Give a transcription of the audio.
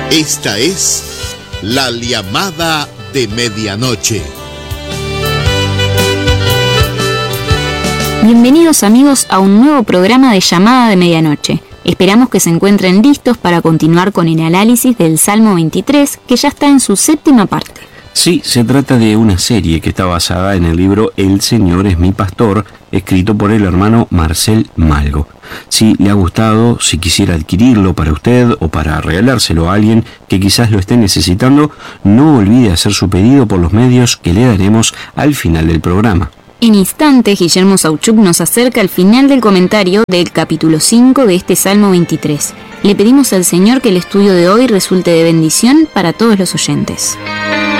Esta es la llamada de medianoche. Bienvenidos amigos a un nuevo programa de Llamada de Medianoche. Esperamos que se encuentren listos para continuar con el análisis del Salmo 23, que ya está en su 7ª parte. Sí, se trata de una serie que está basada en el libro El Señor es mi pastor, escrito por el hermano Marcel Malgo. Si le ha gustado, si quisiera adquirirlo para usted o para regalárselo a alguien que quizás lo esté necesitando, no olvide hacer su pedido por los medios que le daremos al final del programa. En instantes, Guillermo Sauchuk nos acerca al final del comentario del capítulo 5 de este Salmo 23. Le pedimos al Señor que el estudio de hoy resulte de bendición para todos los oyentes.